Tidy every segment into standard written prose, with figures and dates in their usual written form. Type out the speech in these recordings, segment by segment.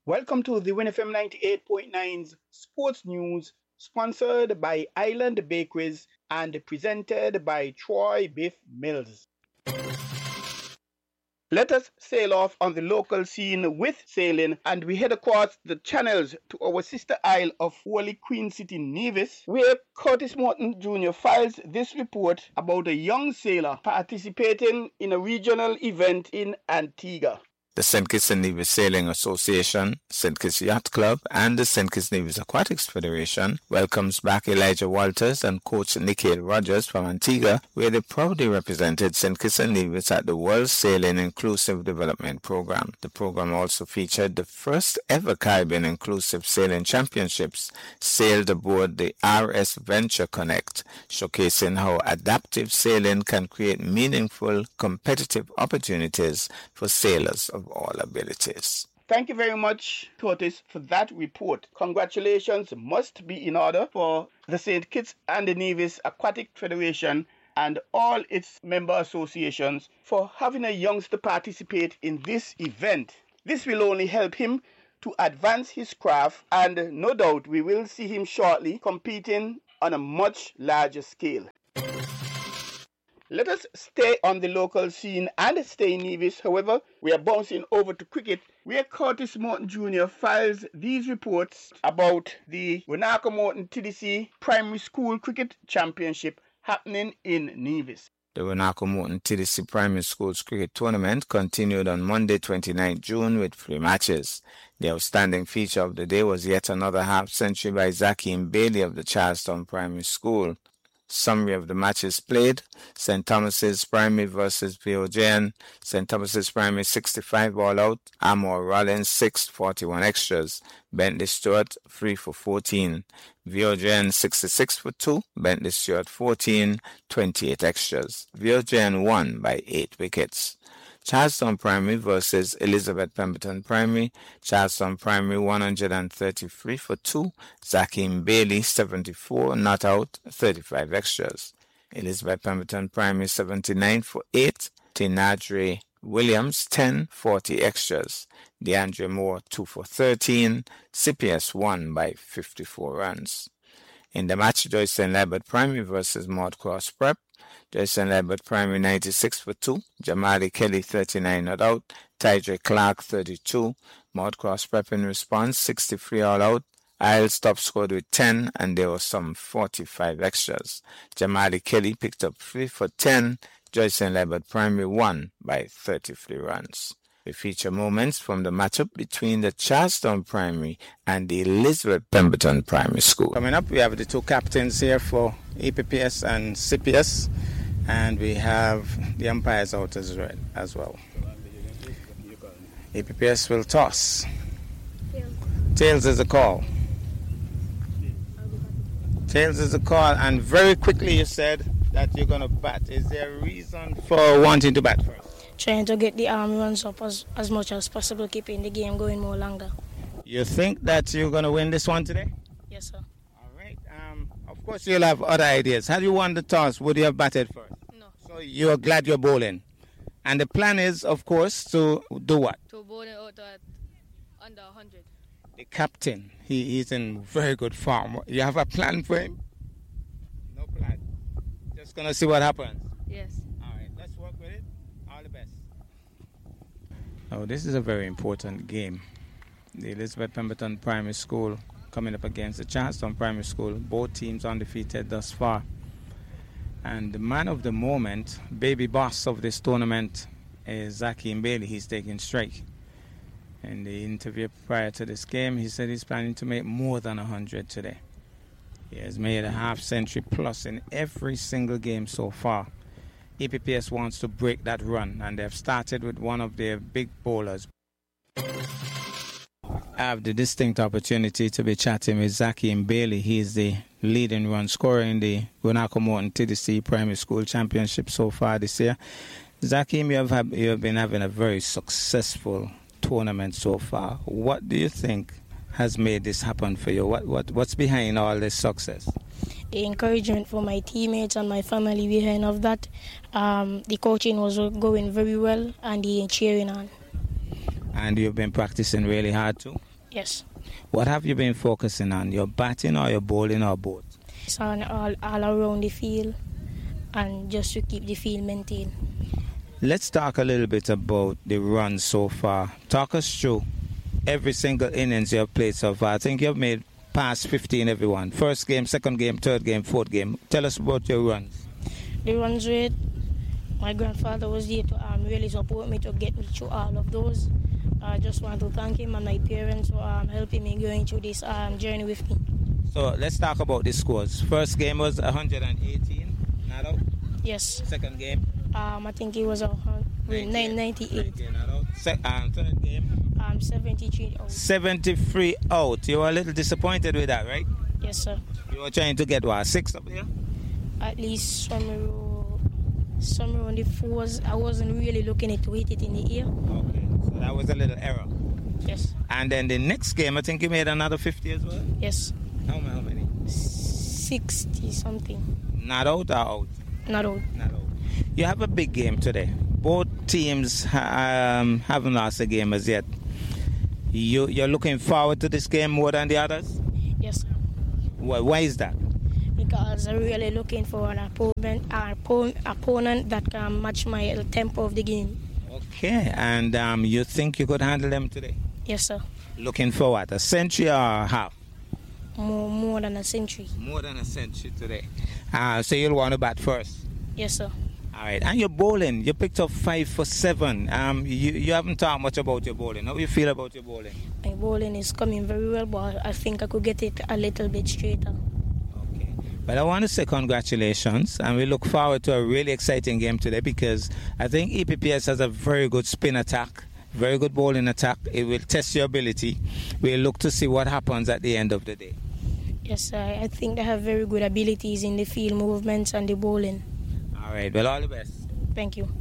Welcome to the WinFM 98.9's Sports News, sponsored by Island Bakeries and presented by Troy Biff Mills. Let us sail off on the local scene with sailing, and we head across the channels to our sister isle of Holy Queen City, Nevis, where Curtis Morton Jr. files this report about a young sailor participating in a regional event in Antigua. The St. Kitts and Nevis Sailing Association, St. Kitts Yacht Club, and the St. Kitts Nevis Aquatics Federation welcomes back Elijah Walters and coach Nikhil Rogers from Antigua, where they proudly represented St. Kitts and Nevis at the World Sailing Inclusive Development Program. The program also featured the first ever Caribbean Inclusive Sailing Championships sailed aboard the RS Venture Connect, showcasing how adaptive sailing can create meaningful competitive opportunities for sailors of all abilities. Thank you very much, Curtis, for that report. Congratulations must be in order for the St. Kitts and Nevis Aquatic Federation and all its member associations for having a youngster participate in this event. This will only help him to advance his craft, and no doubt we will see him shortly competing on a much larger scale. Let us stay on the local scene and stay in Nevis. However, we are bouncing over to cricket, where Curtis Morton Jr. files these reports about the Wanaka Morton TDC Primary School Cricket Championship happening in Nevis. The Wanaka Morton TDC Primary Schools Cricket Tournament continued on Monday, 29 June with 3 matches. The outstanding feature of the day was yet another half-century by Zakeem Bailey of the Charlestown Primary School. Summary of the matches played: St. Thomas's Primary versus VOJN. St. Thomas's Primary 65 all out, Amor Rollins 6, 41 extras, Bentley Stewart 3 for 14, VOJN 66 for 2, Bentley Stewart 14, 28 extras. VOJN won by 8 wickets. Charlestown Primary versus Elizabeth Pemberton Primary. Charlestown Primary 133 for 2. Zakeem Bailey 74, not out, 35 extras. Elizabeth Pemberton Primary 79 for 8. Tinadre Williams 10, 40 extras. DeAndre Moore 2 for 13. CPS won by 54 runs. In the match, Joyce St. Labert Primary versus Maud Cross Prep. Joyce St. Labert Primary 96 for 2. Jamali Kelly 39 not out. Tydre Clark 32. Maud Cross Prep in response 63 all out. Isles top scored with 10, and there were some 45 extras. Jamali Kelly picked up 3 for 10. Joyce St. Labert Primary won by 33 runs. We feature moments from the matchup between the Charlestown Primary and the Elizabeth Pemberton Primary School. Coming up, we have the two captains here for APPS and CPS, and we have the umpires out as well. APPS will toss. Tails is a call. Tails is a call, and very quickly you said that you're going to bat. Is there a reason for wanting to bat first? Trying to get the arm runs up as much as possible, keeping the game going more longer. You think that you're going to win this one today? Yes, sir. All right. Of course, you'll have other ideas. Had you won the toss, would you have batted first? No. So you're glad you're bowling. And the plan is, of course, to do what? To bowl it out at under 100. The captain, he's in very good form. You have a plan for him? No plan. Just going to see what happens? Yes. All right. Let's work with it. All the best. Oh, this is a very important game. The Elizabeth Pemberton Primary School coming up against the Charlestown Primary School. Both teams undefeated thus far. And the man of the moment, baby boss of this tournament, is Zakeem Bailey. He's taking strike. In the interview prior to this game, he said he's planning to make more than 100 today. He has made a half-century plus in every single game so far. APPS wants to break that run, and they've started with one of their big bowlers. I have the distinct opportunity to be chatting with Zakeem Bailey. He is the leading run scorer in the Wanaka Morton TDC Primary School Championship so far this year. Zakeem, you have been having a very successful tournament so far. What do you think has made this happen for you? What's behind all this success? The encouragement for my teammates and my family behind of that. The coaching was going very well, and the cheering on. And you've been practicing really hard too? Yes. What have you been focusing on? Your batting or your bowling or both? It's on all around the field and just to keep the field maintained. Let's talk a little bit about the run so far. Talk us through every single innings you have played so far. I think you've made past 15 everyone. First game, second game, third game, fourth game. Tell us about your runs. The runs rate, my grandfather was there to really support me to get me through all of those. I just want to thank him and my parents for helping me going through this journey with me. So let's talk about the scores. First game was 118, not out. Yes. Second game? I think it was 998. Third game? 73 out. 73 out. You were a little disappointed with that, right? Yes, sir. You were trying to get what, 6 up there? At least somewhere on the 4s. I wasn't really looking to hit it in the air. Okay, so that was a little error. Yes. And then the next game, I think you made another 50 as well? Yes. How many? 60 something. Not out or out? Not out. Not out. You have a big game today. Both teams haven't lost a game as yet. You're looking forward to this game more than the others? Yes. Why is that? Because I'm really looking for an opponent that can match my tempo of the game. Okay, and you think you could handle them today? Yes, sir. Looking for what, a century or half? More than a century. More than a century today. So you'll want to bat first? Yes, sir. All right, and your bowling, you picked up 5 for 7. You haven't talked much about your bowling. How do you feel about your bowling? My bowling is coming very well, but I think I could get it a little bit straighter. Okay. But I want to say congratulations, and we look forward to a really exciting game today because I think EPPS has a very good spin attack, very good bowling attack. It will test your ability. We'll look to see what happens at the end of the day. Yes, I think they have very good abilities in the field movements and the bowling. All right, well, all the best. Thank you.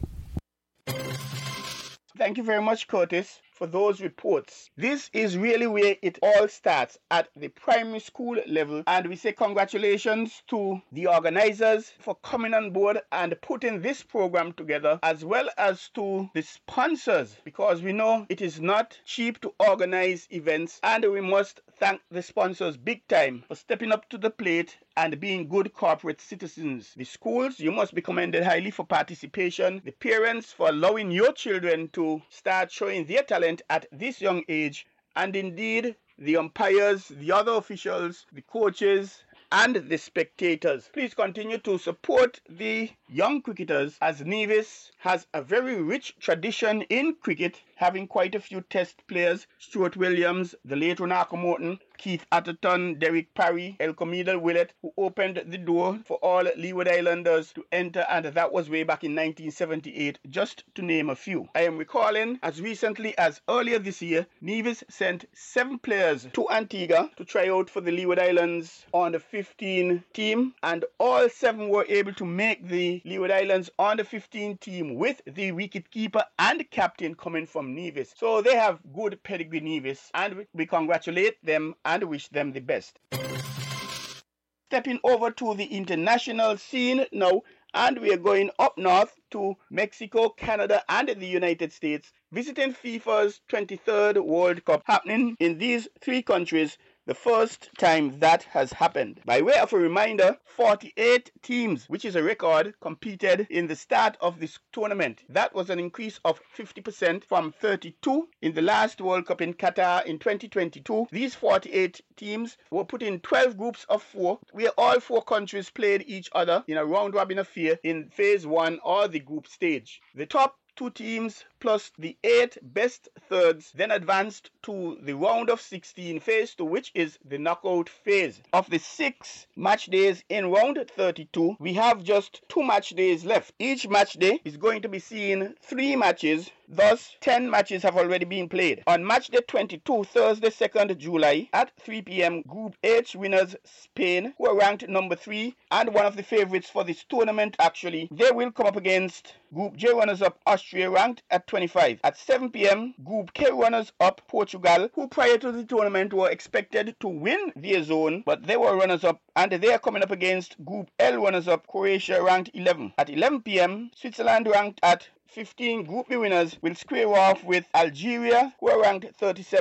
Thank you very much, Curtis, for those reports. This is really where it all starts, at the primary school level, and we say congratulations to the organizers for coming on board and putting this program together, as well as to the sponsors, because we know it is not cheap to organize events, and we must thank the sponsors big time for stepping up to the plate and being good corporate citizens. The schools, you must be commended highly for participation. The parents for allowing your children to start showing their talent at this young age. And indeed, the umpires, the other officials, the coaches, and the spectators. Please continue to support the young cricketers, as Nevis has a very rich tradition in cricket, having quite a few test players: Stuart Williams, the late Ronaldo Morton, Keith Atherton, Derek Parry, Elcomedal Willett, who opened the door for all Leeward Islanders to enter, and that was way back in 1978, just to name a few. I am recalling, as recently as earlier this year, Nevis sent 7 players to Antigua to try out for the Leeward Islands on the 15 team, and all 7 were able to make the Leeward Islands on the 15 team, with the wicketkeeper and captain coming from Nevis. So they have good pedigree, Nevis, and we congratulate them and wish them the best. Stepping over to the international scene now, and we are going up north to Mexico, Canada, and the United States, visiting FIFA's 23rd World Cup, happening in these 3 countries. The first time that has happened. By way of a reminder, 48 teams, which is a record, competed in the start of this tournament. That was an increase of 50% from 32 in the last World Cup in Qatar in 2022. These 48 teams were put in 12 groups of 4, where all 4 countries played each other in a round-robin affair in phase 1 or the group stage. The top 2 teams plus the 8 best thirds then advanced to the round of 16 phase 2, which is the knockout phase. Of the 6 match days in round 32, we have just 2 match days left. Each match day is going to be seeing 3 matches. Thus, 10 matches have already been played. On match day 22, Thursday, 2nd July, at 3 p.m., Group H winners Spain, who are ranked number 3 and one of the favorites for this tournament, actually. They will come up against Group J runners-up Austria, ranked at 25. At 7 p.m., Group K runners-up Portugal, who prior to the tournament were expected to win their zone, but they were runners-up, and they are coming up against Group L runners-up Croatia, ranked 11. At 11 p.m., Switzerland, ranked at 15, Group B winners will square off with Algeria, who are ranked 37,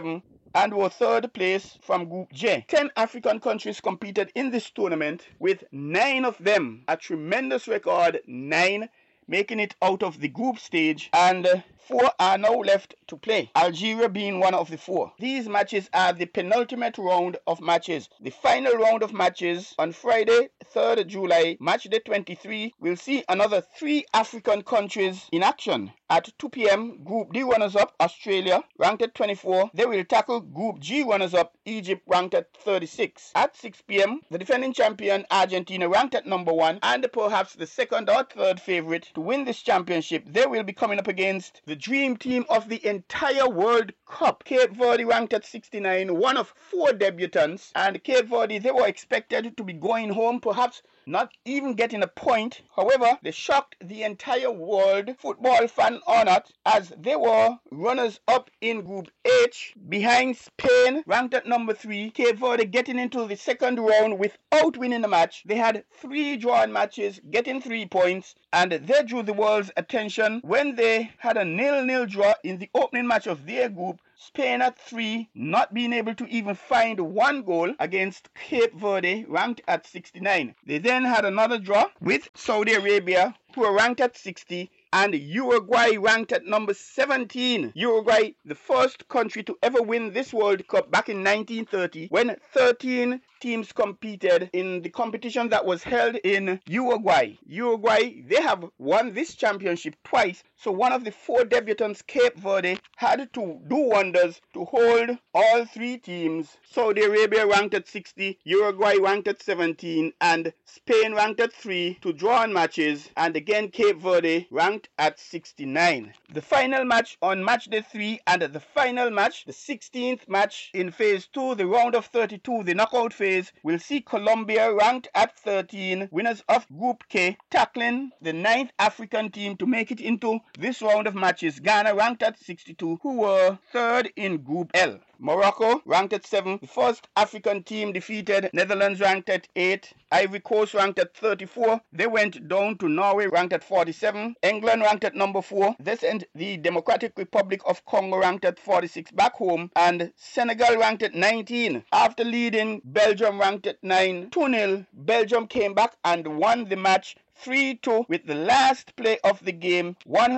and were third place from Group J. 10 African countries competed in this tournament, with 9 of them, a tremendous record, 9 making it out of the group stage, and 4 are now left to play, Algeria being one of the 4. These matches are the penultimate round of matches. The final round of matches on Friday, 3rd July, match day 23, will see another 3 African countries in action. At 2 p.m., Group D runners-up, Australia, ranked at 24. They will tackle Group G runners-up, Egypt, ranked at 36. At 6 p.m., the defending champion, Argentina, ranked at number 1, and perhaps the second or third favorite to win this championship. They will be coming up against the dream team of the entire World Cup. Cape Verde ranked at 69, one of 4 debutants, and Cape Verde, they were expected to be going home, perhaps not even getting a point. However, they shocked the entire world football fan on it, as they were runners-up in Group H behind Spain, ranked at number 3. Cape Verde getting into the second round without winning a match. They had 3 drawn matches, getting 3 points, and they drew the world's attention when they had a 0-0 draw in the opening match of their group. Spain at 3, not being able to even find 1 goal against Cape Verde, ranked at 69. They then had another draw with Saudi Arabia, who are ranked at 60, and Uruguay ranked at number 17. Uruguay, the first country to ever win this World Cup back in 1930, when 13 teams competed in the competition that was held in Uruguay. Uruguay, they have won this championship twice, so one of the 4 debutants, Cape Verde, had to do wonders to hold all 3 teams. Saudi Arabia ranked at 60, Uruguay ranked at 17, and Spain ranked at 3 to draw on matches, and again Cape Verde ranked at 69. The final match on match day 3 and the final match, the 16th match in phase 2, the round of 32, the knockout phase, will see Colombia ranked at 13, winners of Group K, tackling the 9th African team to make it into this round of matches. Ghana ranked at 62, who were 3rd in Group L. Morocco ranked at 7. The first African team defeated Netherlands, ranked at 8. Ivory Coast ranked at 34. They went down to Norway, ranked at 47. England ranked at number 4. They sent the Democratic Republic of Congo, ranked at 46, back home. And Senegal ranked at 19. After leading Belgium, ranked at 9, 2-0, Belgium came back and won the match 3-2 with the last play of the game,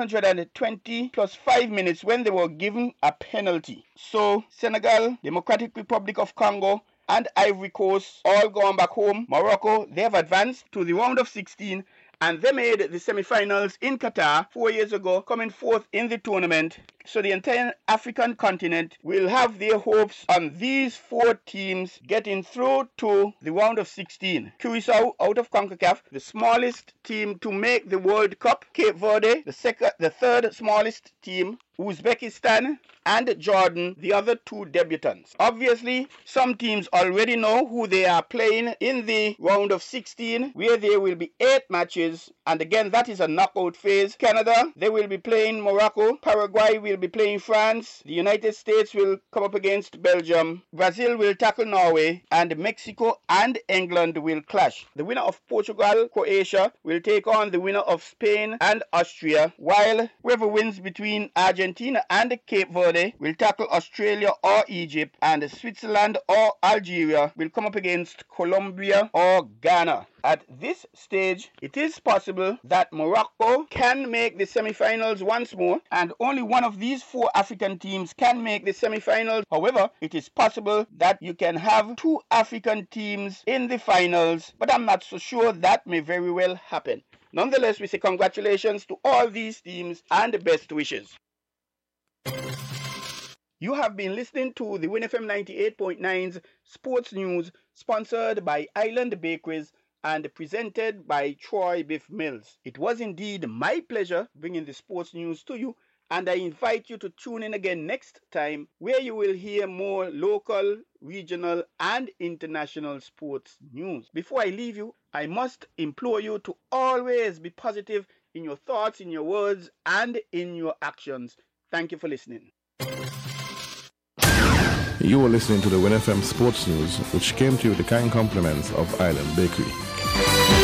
120 plus 5 minutes, when they were given a penalty. So Senegal, Democratic Republic of Congo, and Ivory Coast all gone back home. Morocco, they have advanced to the round of 16, and they made the semi-finals in Qatar 4 years ago, coming fourth in the tournament. So the entire African continent will have their hopes on these 4 teams getting through to the round of 16. Curacao, out of CONCACAF, the smallest team to make the World Cup. Cape Verde, the 3rd smallest team. Uzbekistan and Jordan, the other 2 debutants. Obviously, some teams already know who they are playing in the round of 16, where there will be 8 matches, and again, that is a knockout phase. Canada, they will be playing Morocco. Paraguay will be playing France. The United States will come up against Belgium. Brazil will tackle Norway, and Mexico and England will clash. The winner of Portugal, Croatia, will take on the winner of Spain and Austria, while whoever wins between Argentina and Cape Verde will tackle Australia or Egypt, and Switzerland or Algeria will come up against Colombia or Ghana. At this stage, it is possible that Morocco can make the semi-finals once more, and only one of these 4 African teams can make the semi-finals. However, it is possible that you can have 2 African teams in the finals, but I'm not so sure that may very well happen. Nonetheless, we say congratulations to all these teams and best wishes. You have been listening to the Win FM 98.9's Sports News, sponsored by Island Bakeries and presented by Troy Biff Mills. It was indeed my pleasure bringing the sports news to you, and I invite you to tune in again next time, where you will hear more local, regional, and international sports news. Before I leave you, I must implore you to always be positive in your thoughts, in your words, and in your actions. Thank you for listening. You were listening to the Win FM Sports News, which came to you with the kind compliments of Island Bakery.